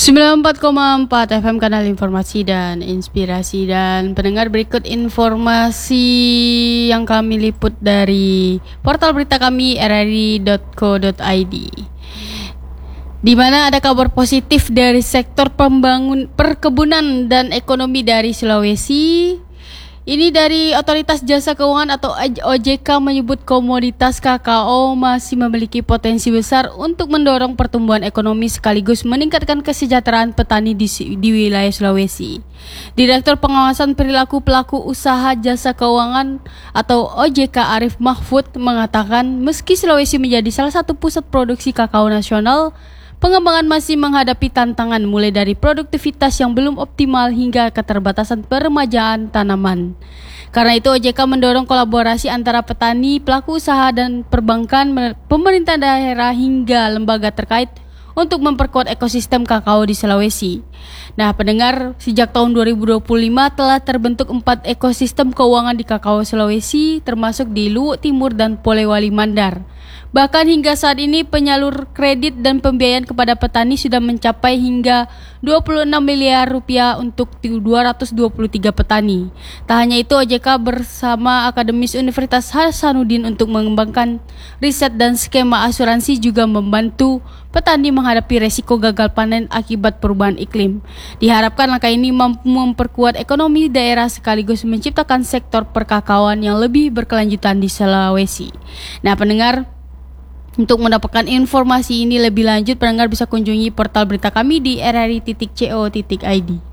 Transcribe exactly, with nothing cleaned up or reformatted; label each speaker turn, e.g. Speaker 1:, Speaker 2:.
Speaker 1: sembilan puluh empat koma empat F M Kanal Informasi dan Inspirasi. Dan pendengar, berikut informasi yang kami liput dari portal berita kami r r i dot co dot i d, di mana ada kabar positif dari sektor pembangun perkebunan dan ekonomi dari Sulawesi. Ini dari Otoritas Jasa Keuangan atau O J K menyebut komoditas kakao masih memiliki potensi besar untuk mendorong pertumbuhan ekonomi sekaligus meningkatkan kesejahteraan petani di, di wilayah Sulawesi. Direktur Pengawasan Perilaku Pelaku Usaha Jasa Keuangan atau O J K Arif Mahfud mengatakan meski Sulawesi menjadi salah satu pusat produksi kakao nasional, pengembangan masih menghadapi tantangan mulai dari produktivitas yang belum optimal hingga keterbatasan peremajaan tanaman. Karena itu O J K mendorong kolaborasi antara petani, pelaku usaha dan perbankan, pemerintah daerah hingga lembaga terkait untuk memperkuat ekosistem kakao di Sulawesi. Nah, pendengar, sejak tahun dua ribu dua puluh lima telah terbentuk empat ekosistem keuangan di kakao Sulawesi, termasuk di Luwu Timur dan Polewali Mandar. Bahkan hingga saat ini penyalur kredit dan pembiayaan kepada petani sudah mencapai hingga dua puluh enam miliar rupiah untuk dua ratus dua puluh tiga petani. Tak hanya itu, O J K bersama akademis Universitas Hasanuddin untuk mengembangkan riset dan skema asuransi juga membantu petani menghadapi resiko gagal panen akibat perubahan iklim. Diharapkan langkah ini mampu memperkuat ekonomi daerah sekaligus menciptakan sektor perkakaoan yang lebih berkelanjutan di Sulawesi. Nah, pendengar, untuk mendapatkan informasi ini lebih lanjut, pendengar bisa kunjungi portal berita kami di r r i titik co titik i d.